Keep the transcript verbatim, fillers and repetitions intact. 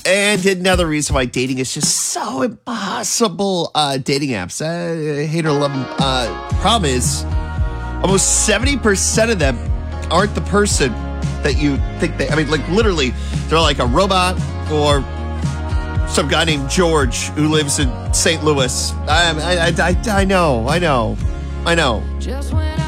And another reason why dating is just so impossible. Uh, dating apps, uh, hate or love them. Uh, problem is, almost seventy percent of them aren't the person that you think they. I mean, like literally, they're like a robot or some guy named George who lives in Saint Louis. I, I, I, I, I know, I know, I know. Just when